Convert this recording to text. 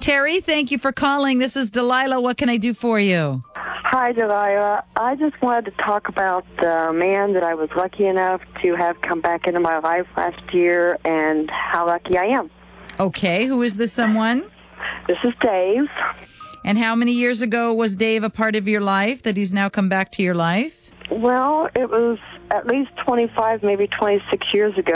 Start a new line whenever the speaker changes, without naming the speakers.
Terry, thank you for calling. This is Delilah. What can I do for you?
Hi, Delilah. I just wanted to talk about the man that I was lucky enough to have come back into my life last year and how lucky I am.
Okay, who is this someone?
This is Dave.
And how many years ago was Dave a part of your life that he's now come back to your life?
Well, it was at least 25, maybe 26 years ago.